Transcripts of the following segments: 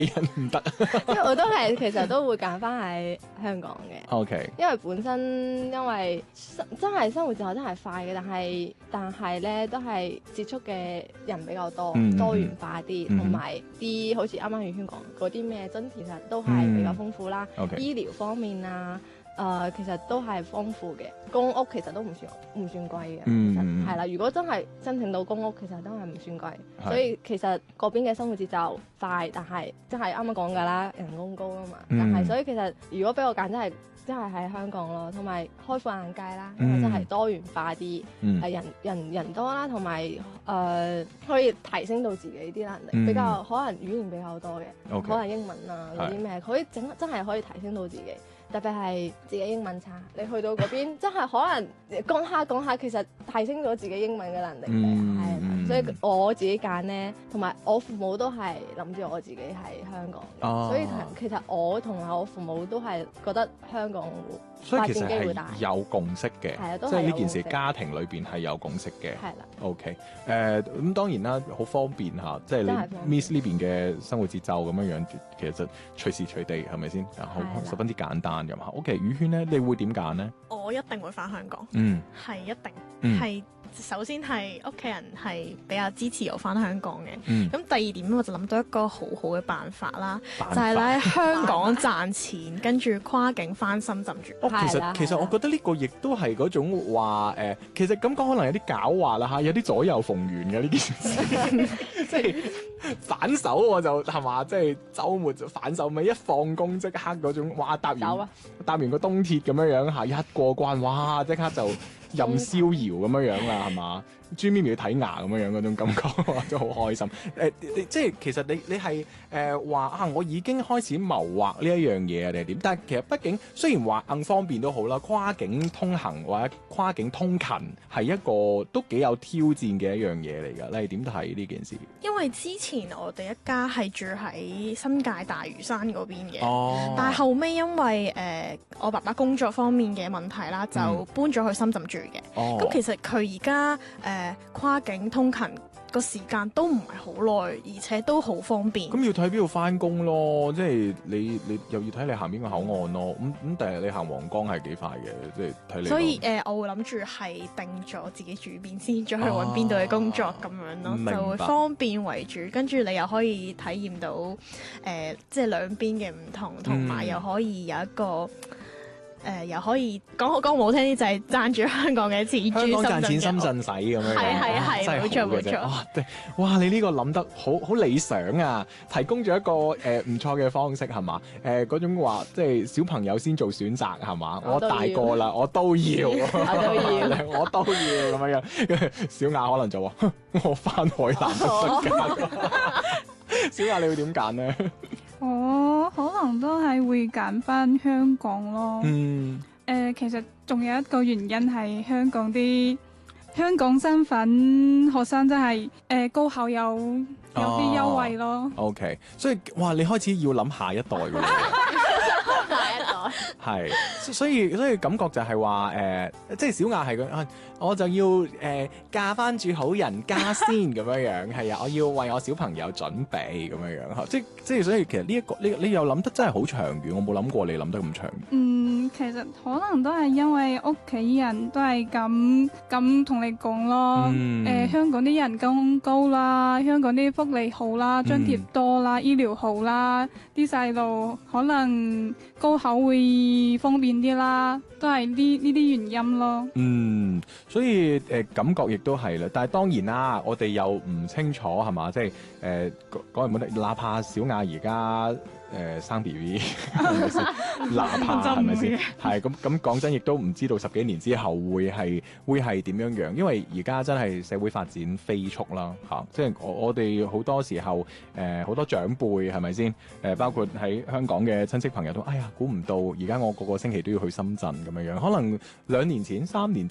人唔得。 即係我都係其實都會揀翻喺香港嘅。 OK， 因為本身因為真係生活節奏真係快嘅，但係咧都係接觸嘅人比較多，多元化啲，同埋啲好似啱啱宇軒講嗰啲咩津貼，其實都係比較豐富啦。醫療方面啊。其實都係豐富嘅，公屋其實都唔算貴嘅，係啦。如果真係申請到公屋，其實都係唔算貴，所以其實嗰邊嘅生活節奏快，但係真係啱啱講㗎啦，人工高啊嘛。但係所以其實如果俾我揀，真係喺香港咯，同埋開闊眼界啦，因為真係多元化啲，人多啦，同埋可以提升到自己啲能力，比較可能語言比較多嘅，可能英文啊嗰啲咩，可以真係可以提升到自己。特別係自己英文差，你去到嗰邊真係可能講下，其實提升咗自己英文嘅能力嘅，係所以我自己揀呢，同埋我父母都係諗住我自己喺香港嘅，所以其實我同埋我父母都係覺得香港發展機會大， 所以其實係有共識嘅，即係呢件事家庭裏邊係有共識嘅。 係啦。 OK，咁當然啦，好方便嚇，即係你 Miss 呢邊嘅生活節奏咁樣，其實就隨時隨地係咪先？十分之簡單。OK， 宇軒咧，你會點揀呢？ 我一定會翻香港，係一定係。首先係屋企人係比較支持我翻香港嘅，咁第二點我就諗到一個好好嘅辦法啦，就係咧香港賺錢，跟住跨境翻深圳住。 其實我覺得呢個亦都係嗰種話其實咁講可能有啲狡猾啦嚇，有啲左右逢源嘅呢件事，即係反手我就係嘛，即係週末就反手咪一放工即刻嗰種，哇搭完個東鐵咁樣嚇，一過關哇即刻就任逍遙咁樣啦，係嘛？朱咪咪要睇牙咁樣嗰種感覺，都好開心。即係其實你係話啊，我已經開始謀劃呢一樣嘢啊，定係點？但係其實畢竟雖然話更方便都好啦，跨境通行或者跨境通勤係一個都幾有挑戰嘅一樣嘢嚟㗎。你係點睇呢件事？ 因為之前我哋一家係住喺新界大嶼山嗰邊嘅，但係後尾因為我爸爸工作方面嘅問題啦，就搬咗去深圳住嘅。咁其實佢而家跨境通勤個時間都唔係好耐，而且都好方便。 咁要睇邊度翻工咯，即係你又要睇你行邊個口岸咯。咁第日你行皇崗係幾快嘅，即係睇你。所以我會諗住係定咗自己住邊先，再去揾邊度嘅工作咁樣咯，就會方便為主。跟住你又可以體驗到即係兩邊嘅唔同，同埋又可以有一個。又可以講好聽啲，就係賺住香港嘅錢， 香港賺錢深圳使咁樣， 係冇錯。 哇！你呢個諗得好理想啊，提供咗一個唔錯嘅方式係嘛？嗰種話即係小朋友先做選擇係嘛？我大個啦，我都要，我都要咁樣。小雅可能就話：我翻海南都得㗎。小雅你會點揀呢？ 我可能都係會揀翻香港咯。其實仲有一個原因係香港身份學生真係高考有啲優惠咯。 OK， 所以哇，你開始要諗下一代㗎啦。 下一代係，所以感覺就係話即係小雅係我就要嫁翻住好人家先咁樣係啊，我要為我小朋友準備咁樣即係所以其實呢一個你又諗得真係好長遠，我冇諗過你諗得咁長遠。 其實可能都係因為屋企人都係咁同你講咯。香港啲人工高啦，香港啲福利好啦，津貼多啦，醫療好啦，啲細路可能高考會方便啲啦，都係呢啲原因咯。 所以感覺亦都係啦，但係當然啦，我哋又唔清楚係嘛，即係講唔得，哪怕小雅而家生 BB， 係咪先？哪怕係咪先？係咁講真，亦都唔知道10幾年之後會係點樣，因為而家真係社會發展飛速啦嚇，即係我哋好多時候好多長輩係咪先？包括喺香港嘅親戚朋友都，哎呀估唔到而家我個星期都要去深圳咁樣，可能2年前、3年前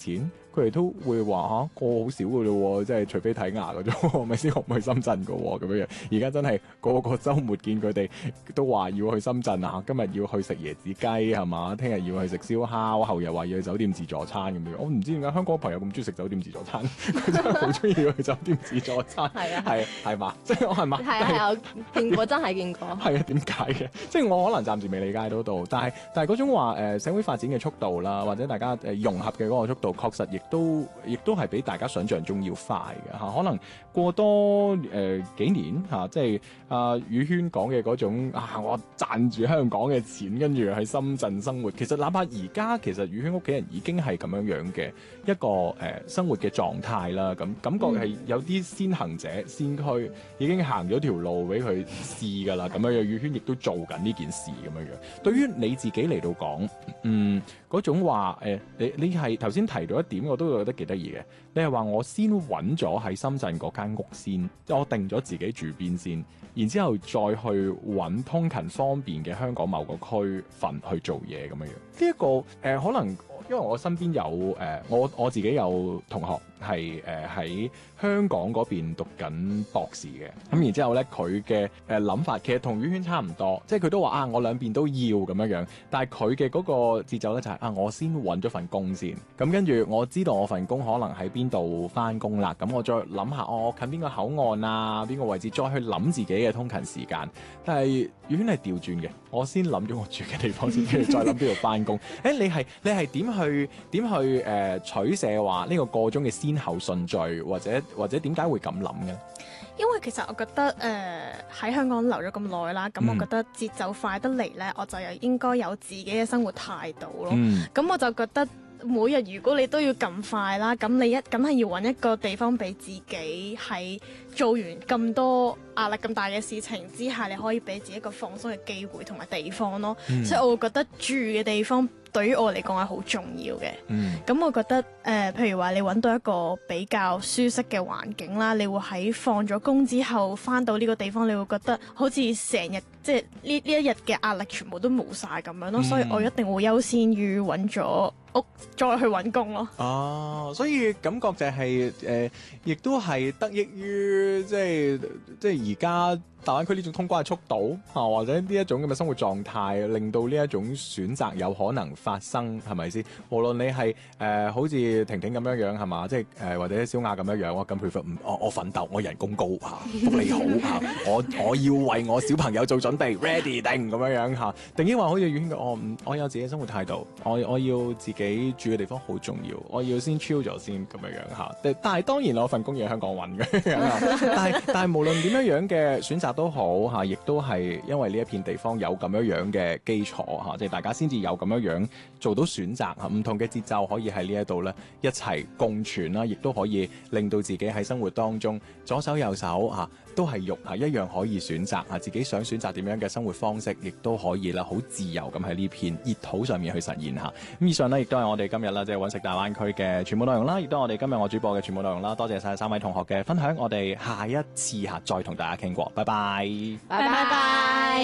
佢哋都會話個好少嘅咯，即係除非睇牙嘅啫，咪先我唔去深圳嘅咁樣樣。而家真係個週末見佢哋都話要去深圳啊，今日要去食椰子雞係嘛，聽日要去食燒烤，後日話要去酒店自助餐咁樣。我唔知點解香港朋友咁中意食酒店自助餐，佢真係好中意去酒店自助餐。係嘛，即係我係嘛？ 係見過，真係見過。係啊，點解嘅？即係我可能暫時未理解到，但係嗰種話社會發展嘅速度啦，或者大家融合嘅嗰個速度，確實亦都係比大家想象中要快嘅嚇。可能過多幾年嚇，即係宇軒講嘅嗰種我賺住香港嘅錢，跟住喺深圳生活。其實哪怕而家其實宇軒屋企人已經係咁樣嘅一個生活嘅狀態啦。咁感覺係有啲先行者先驅已經行咗條路俾佢試㗎啦。咁樣宇軒亦都做緊呢件事咁樣樣。對於你自己嚟到講，嗰種話你係頭先提到一點，我都覺得幾得意嘅。你係話我先揾咗喺深圳嗰間屋先，即係我定咗自己住邊先，然之後再去揾通勤方便嘅香港某個區份去做嘢咁樣樣。呢一個可能因為我身邊有我自己有同學係喺香港嗰邊讀緊博士嘅，咁然之後咧佢嘅諗法其實同宇軒差唔多，即係佢都話我兩邊都要咁樣樣，但係佢嘅嗰個節奏咧就係我先揾咗份工先，咁跟住我知道我份工可能喺邊度翻工啦，咁我再諗下我近邊個口岸啊，邊個位置，再去諗自己嘅通勤時間。但係宇軒係調轉嘅，我先諗咗我住嘅地方先，跟住再諗邊度翻工。你係點去取捨話呢個個中嘅先後順序，或者點解會咁諗嘅？ 因為其實我覺得喺香港留咗咁耐啦，咁我覺得節奏快得嚟呢，我就應該有自己嘅生活態度咯。咁我就覺得每日如果你都要咁快啦，咁你梗係要揾一個地方俾自己喺做完咁多壓力咁大嘅事情之下，你可以俾自己一個放鬆嘅機會同埋地方咯。所以我會覺得住嘅地方對於我嚟講係好重要嘅。咁我覺得譬如話你揾到一個比較舒適嘅環境啦，你會喺放咗工之後翻到呢個地方，你會覺得好似成日即係呢一日嘅壓力全部都冇晒咁樣咯。所以我一定會優先於揾咗屋再去揾工咯。 所以感覺就係亦都係得益於即係而家大灣區呢種通關嘅速度或者呢一種咁嘅生活狀態，令到呢一種選擇有可能發生，係咪先？無論你係好似婷婷咁樣係嘛，即係或者小亞咁樣我咁 prefer 我奮鬥，我人工高福利好我要為我小朋友做準備 ready 定咁樣定抑或好似宇軒嘅我有自己生活態度，我要自己住嘅地方好重要，我要先 chill 咗先咁樣但係當然我份工嘢喺香港揾嘅，但係無論點樣嘅選擇都好亦都係因為呢一片地方有咁樣嘅基礎即係大家先至有咁樣做到選擇唔同嘅節奏可以喺呢一度咧一齊共存啦，亦都可以令到自己喺生活當中左手右手都係肉一樣可以選擇自己想選擇點樣嘅生活方式，亦都可以啦，好自由咁喺呢片熱土上面去實現下。咁以上呢，亦都係我哋今日啦，即係揾食大灣區嘅全部內容啦，亦都係我哋今日我主播嘅全部內容啦。多謝晒3位同學嘅分享，我哋下一次再同大家傾過，拜拜， 拜拜。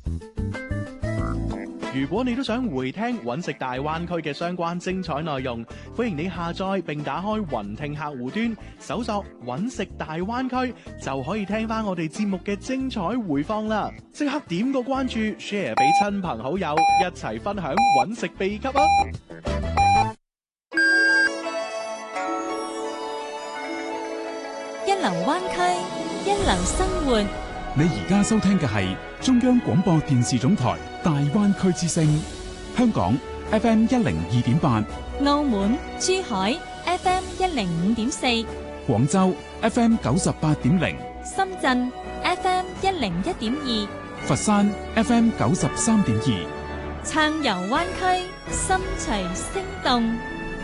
如果你都想回聽揾食大灣區嘅相關精彩內容，歡迎你下載並打開雲聽客戶端，搜索揾食大灣區，就可以聽翻我哋節目嘅精彩回放啦！即刻點個關注 ，share 俾親朋好友，一齊分享揾食秘笈啊！ 一流灣區，一流生活。 你而家收聽嘅係中央廣播電視總台大灣區之聲，香港 FM 102.8， 澳門、珠海 FM 105.4， 廣州 FM 98.0， 深圳 FM 101.2， 佛山 FM 93.2， 撐遊灣區，心隨聲動。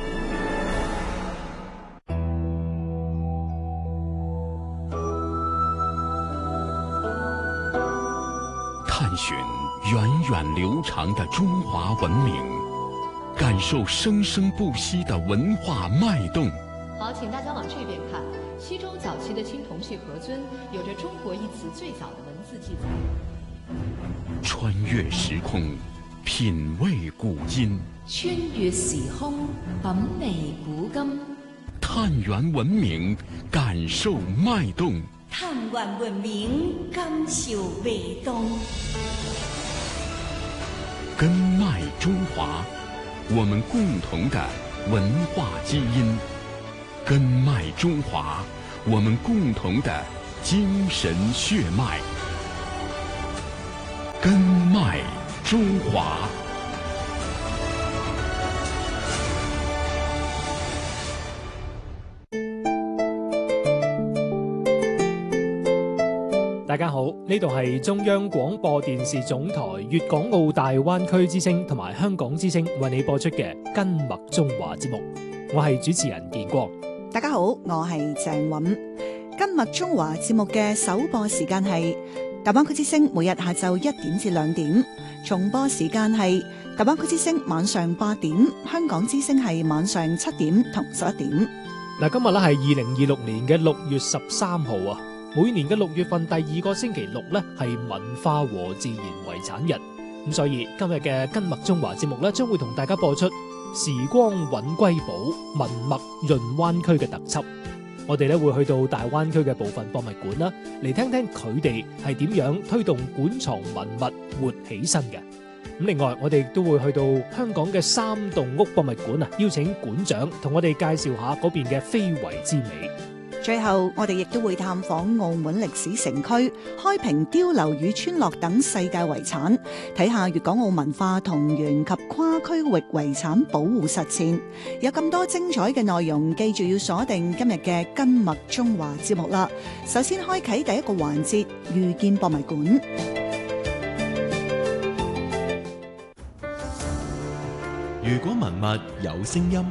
探尋源遠流長的中華文明，感受生生不息的文化脈動。 好，請大家往這邊看，西周早期的青銅器盒尊有着中國一詞最早的文字記載。 穿越時空， 品味古音， 穿越時空，品味古今， 探源文明，感受脈動。 探源文明，感受脈動。 根脈中華，我們共同的文化基因。根脈中華，我們共同的精神血脈。根脈中華。 大家好，呢度係中央廣播電視總台粵港澳大灣區之聲同埋香港之聲為你播出嘅根脈中華節目，我係主持人建光。 大家好，我係鄭韻。根脈中華節目嘅首播時間係大灣區之聲每日下晝1點至2點，重播時間係大灣區之聲晚上8點，香港之聲係晚上7點同11點。 嗱，今日咧係2026年嘅6月13號啊。每年嘅6月份第2個星期六咧係文化和自然遺產日，咁所以今日嘅根脈中華節目咧將會同大家播出時光韻瑰寶文脈潤灣區嘅特輯。我哋咧會去到大灣區嘅部分博物館啦，嚟聽聽佢哋係點樣推動館藏文物活起身嘅。咁另外我哋亦都會去到香港嘅3棟屋博物館啊，邀請館長同我哋介紹下嗰邊嘅非遺之美。 最後，我哋亦都會探訪澳門歷史城區、開平碉樓與村落等世界遺產，睇下粵港澳文化同源及跨區域遺產保護實踐。有咁多精彩嘅內容，記住要鎖定今日嘅根脈中華節目啦。首先開啟第一個環節，遇見博物館。 如果文物有聲音，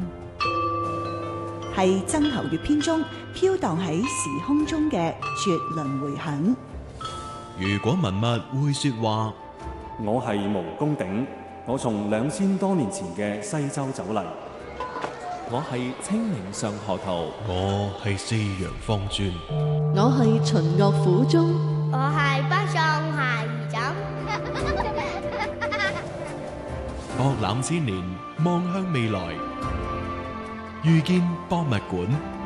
係曾侯乙篇中飄蕩喺時空中嘅絕倫迴響。 如果文物會說話， 我係毛公鼎，我從2000多年前嘅西周走嚟。 我係清明上河圖， 我係四陽方尊， 我係秦岳府中， 我係北上下夷枕。 博覽千年，望向未來，遇見博物館。